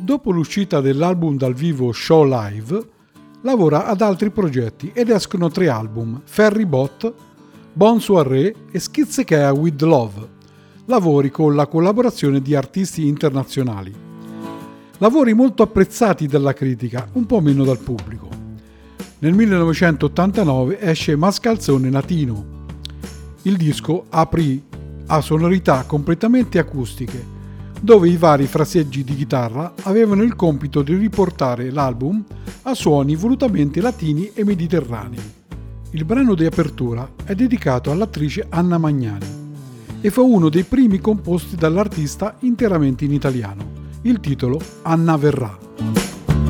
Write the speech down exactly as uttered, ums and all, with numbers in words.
Dopo l'uscita dell'album dal vivo Show Live, lavora ad altri progetti ed escono tre album: Ferry Bot, Bon Soirée e Schizzechea with Love, lavori con la collaborazione di artisti internazionali. Lavori molto apprezzati dalla critica, un po' meno dal pubblico. Nel millenovecentottantanove esce Mascalzone Latino. Il disco aprì a sonorità completamente acustiche, dove i vari fraseggi di chitarra avevano il compito di riportare l'album a suoni volutamente latini e mediterranei. Il brano di apertura è dedicato all'attrice Anna Magnani e fu uno dei primi composti dall'artista interamente in italiano. Il titolo Anna verrà.